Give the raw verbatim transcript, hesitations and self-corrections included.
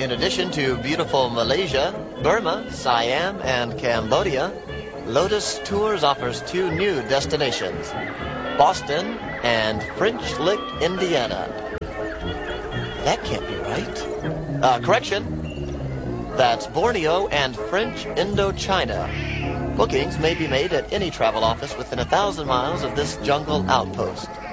In addition to beautiful Malaysia, Burma, Siam, and Cambodia, Lotus Tours offers two new destinations, Boston and French Lick, Indiana. That can't be right. Uh, correction. That's Borneo and French Indochina. Bookings may be made at any travel office within a thousand miles of this jungle outpost.